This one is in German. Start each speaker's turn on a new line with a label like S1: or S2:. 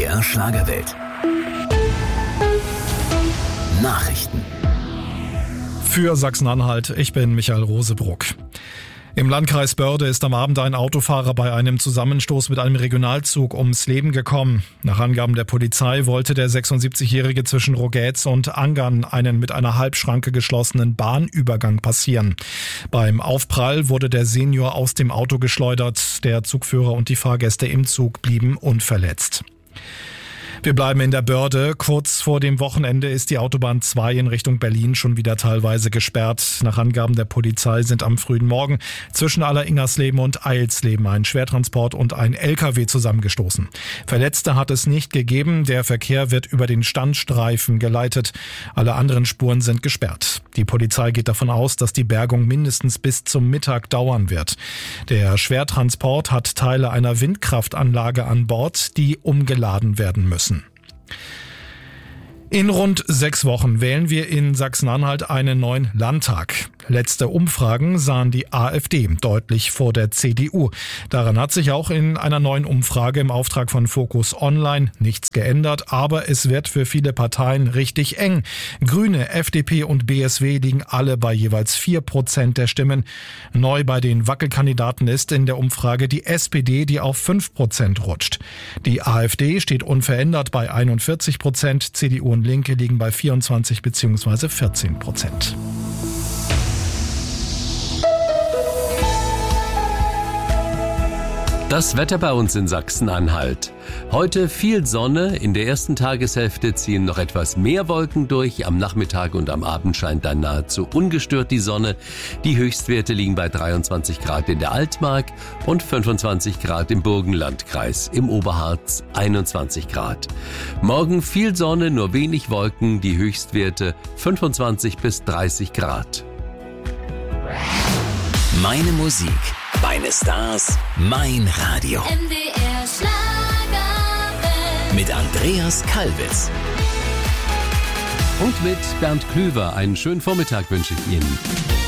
S1: MDR Schlagerwelt. Nachrichten.
S2: Für Sachsen-Anhalt, ich bin Michael Rosebruck. Im Landkreis Börde ist am Abend ein Autofahrer bei einem Zusammenstoß mit einem Regionalzug ums Leben gekommen. Nach Angaben der Polizei wollte der 76-Jährige zwischen Rogetz und Angern einen mit einer Halbschranke geschlossenen Bahnübergang passieren. Beim Aufprall wurde der Senior aus dem Auto geschleudert. Der Zugführer und die Fahrgäste im Zug blieben unverletzt. Wir bleiben in der Börde. Kurz vor dem Wochenende ist die Autobahn 2 in Richtung Berlin schon wieder teilweise gesperrt. Nach Angaben der Polizei sind am frühen Morgen zwischen Alleringersleben und Eilsleben ein Schwertransport und ein LKW zusammengestoßen. Verletzte hat es nicht gegeben. Der Verkehr wird über den Standstreifen geleitet. Alle anderen Spuren sind gesperrt. Die Polizei geht davon aus, dass die Bergung mindestens bis zum Mittag dauern wird. Der Schwertransport hat Teile einer Windkraftanlage an Bord, die umgeladen werden müssen. In rund 6 Wochen wählen wir in Sachsen-Anhalt einen neuen Landtag. Letzte Umfragen sahen die AfD deutlich vor der CDU. Daran hat sich auch in einer neuen Umfrage im Auftrag von Focus Online nichts geändert, aber es wird für viele Parteien richtig eng. Grüne, FDP und BSW liegen alle bei jeweils 4% der Stimmen. Neu bei den Wackelkandidaten ist in der Umfrage die SPD, die auf 5% rutscht. Die AfD steht unverändert bei 41%, CDU und Linke liegen bei 24 bzw. 14%.
S3: Das Wetter bei uns in Sachsen-Anhalt. Heute viel Sonne, in der ersten Tageshälfte ziehen noch etwas mehr Wolken durch, am Nachmittag und am Abend scheint dann nahezu ungestört die Sonne. Die Höchstwerte liegen bei 23 Grad in der Altmark und 25 Grad im Burgenlandkreis, im Oberharz 21 Grad. Morgen viel Sonne, nur wenig Wolken, die Höchstwerte 25 bis 30 Grad.
S1: Meine Musik, meine Stars, mein Radio.
S4: MDR Schlagerwelt.
S1: Mit Andreas Kalbitz.
S3: Und mit Bernd Klüver einen schönen Vormittag wünsche ich Ihnen.